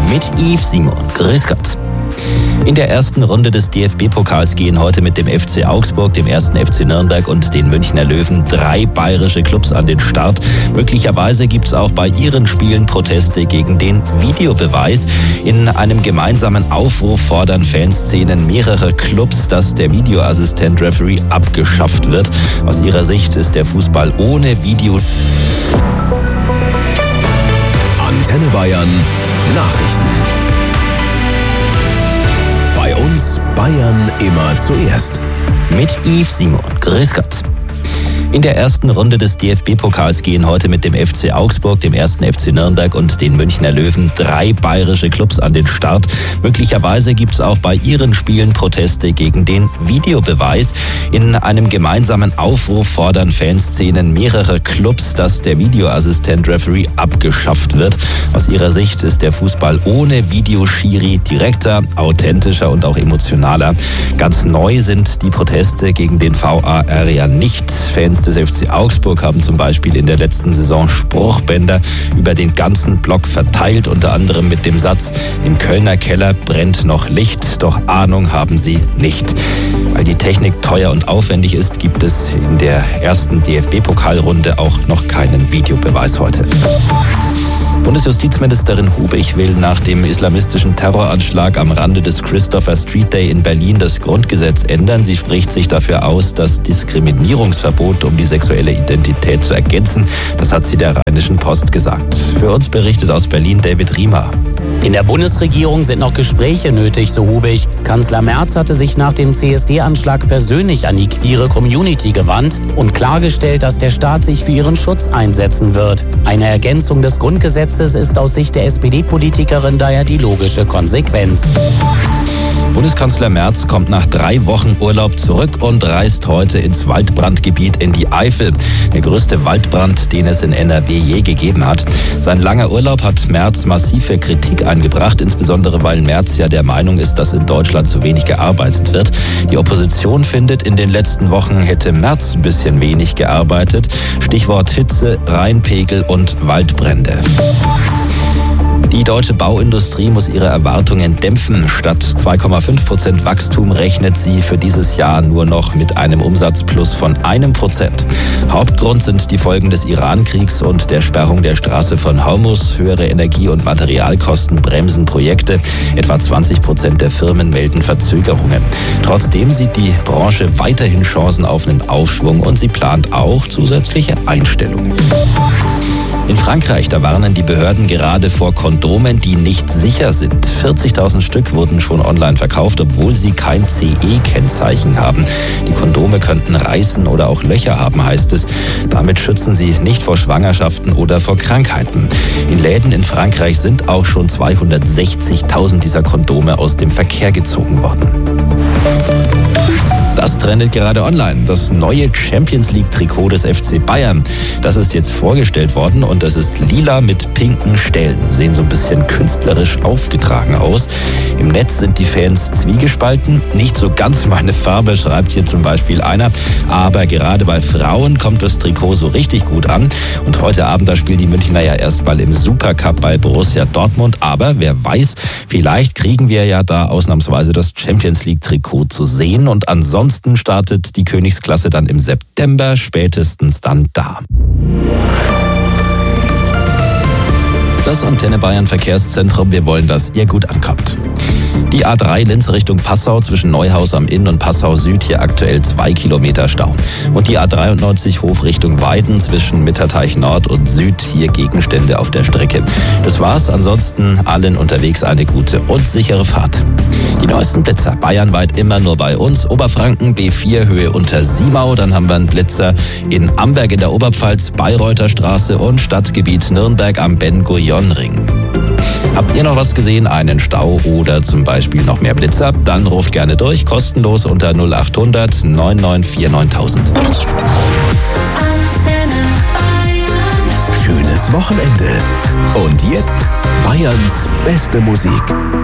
mit Yves Simon. Grüß Gott. In der ersten Runde des DFB-Pokals gehen heute mit dem FC Augsburg, dem 1. FC Nürnberg und den Münchner Löwen 3 bayerische Clubs an den Start. Möglicherweise gibt es auch bei ihren Spielen Proteste gegen den Videobeweis. In einem gemeinsamen Aufruf fordern Fanszenen mehrerer Clubs, dass der Videoassistent-Referee abgeschafft wird. Aus ihrer Sicht ist der Fußball ohne Video. Antenne Bayern Nachrichten. Bei uns Bayern immer zuerst. Mit Yves Simon. Grüß Gott. In der ersten Runde des DFB-Pokals gehen heute mit dem FC Augsburg, dem 1. FC Nürnberg und den Münchner Löwen 3 bayerische Clubs an den Start. Möglicherweise gibt es auch bei ihren Spielen Proteste gegen den Videobeweis. In einem gemeinsamen Aufruf fordern Fanszenen mehrerer Clubs, dass der Videoassistent-Referee abgeschafft wird. Aus ihrer Sicht ist der Fußball ohne Videoschiri direkter, authentischer und auch emotionaler. Ganz neu sind die Proteste gegen den VAR ja nicht. Fans des FC Augsburg haben zum Beispiel in der letzten Saison Spruchbänder über den ganzen Block verteilt, unter anderem mit dem Satz: Im Kölner Keller brennt noch Licht, doch Ahnung haben sie nicht. Weil die Technik teuer und aufwendig ist, gibt es in der ersten DFB-Pokalrunde auch noch keinen Videobeweis heute. Bundesjustizministerin Hubich will nach dem islamistischen Terroranschlag am Rande des Christopher Street Day in Berlin das Grundgesetz ändern. Sie spricht sich dafür aus, das Diskriminierungsverbot um die sexuelle Identität zu ergänzen. Das hat sie der Rheinischen Post gesagt. Für uns berichtet aus Berlin David Riemer. In der Bundesregierung sind noch Gespräche nötig, so Hubich. Kanzler Merz hatte sich nach dem CSD-Anschlag persönlich an die queere Community gewandt und klargestellt, dass der Staat sich für ihren Schutz einsetzen wird. Eine Ergänzung des Grundgesetzes ist aus Sicht der SPD-Politikerin daher die logische Konsequenz. Bundeskanzler Merz kommt nach 3 Wochen Urlaub zurück und reist heute ins Waldbrandgebiet in die Eifel. Der größte Waldbrand, den es in NRW je gegeben hat. Sein langer Urlaub hat Merz massive Kritik eingebracht, insbesondere weil Merz ja der Meinung ist, dass in Deutschland zu wenig gearbeitet wird. Die Opposition findet, in den letzten Wochen hätte Merz ein bisschen wenig gearbeitet. Stichwort Hitze, Rheinpegel und Waldbrände. Die deutsche Bauindustrie muss ihre Erwartungen dämpfen. Statt 2,5% Wachstum rechnet sie für dieses Jahr nur noch mit einem Umsatzplus von 1%. Hauptgrund sind die Folgen des Iran-Kriegs und der Sperrung der Straße von Hormuz. Höhere Energie- und Materialkosten bremsen Projekte. Etwa 20% der Firmen melden Verzögerungen. Trotzdem sieht die Branche weiterhin Chancen auf einen Aufschwung und sie plant auch zusätzliche Einstellungen. In Frankreich, da warnen die Behörden gerade vor Kondomen, die nicht sicher sind. 40.000 Stück wurden schon online verkauft, obwohl sie kein CE-Kennzeichen haben. Die Kondome könnten reißen oder auch Löcher haben, heißt es. Damit schützen sie nicht vor Schwangerschaften oder vor Krankheiten. In Läden in Frankreich sind auch schon 260.000 dieser Kondome aus dem Verkehr gezogen worden. Das trendet gerade online. Das neue Champions-League-Trikot des FC Bayern. Das ist jetzt vorgestellt worden und das ist lila mit pinken Stellen. Sehen so ein bisschen künstlerisch aufgetragen aus. Im Netz sind die Fans zwiegespalten. Nicht so ganz meine Farbe, schreibt hier zum Beispiel einer. Aber gerade bei Frauen kommt das Trikot so richtig gut an. Und heute Abend, da spielen die Münchner ja erstmal im Supercup bei Borussia Dortmund. Aber wer weiß, vielleicht kriegen wir ja da ausnahmsweise das Champions-League-Trikot zu sehen. Und ansonsten startet die Königsklasse dann im September, spätestens dann da. Das Antenne Bayern Verkehrszentrum, wir wollen, dass ihr gut ankommt. Die A3 Linz Richtung Passau zwischen Neuhaus am Inn und Passau Süd, hier aktuell 2 Kilometer Stau. Und die A93 Hof Richtung Weiden zwischen Mitterteich Nord und Süd, hier Gegenstände auf der Strecke. Das war's, ansonsten allen unterwegs eine gute und sichere Fahrt. Die neuesten Blitzer bayernweit immer nur bei uns. Oberfranken B4 Höhe unter Siemau, dann haben wir einen Blitzer in Amberg in der Oberpfalz, Bayreuther Straße und Stadtgebiet Nürnberg am Ben-Gurion-Ring. Habt ihr noch was gesehen, einen Stau oder zum Beispiel noch mehr Blitzer? Dann ruft gerne durch, kostenlos unter 0800 994 9000. Schönes Wochenende. Und jetzt Bayerns beste Musik.